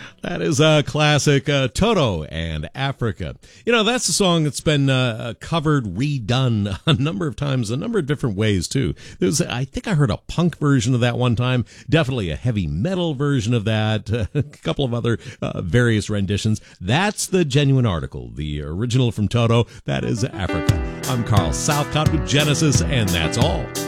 That is a classic, Toto and Africa. You know, that's a song that's been covered, redone a number of times, a number of different ways, too. I think I heard a punk version of that one time, definitely a heavy metal version of that, a couple of other various renditions. That's the genuine article, the original from Toto. That is Africa. I'm Carl Southcott with Genesis, and that's all.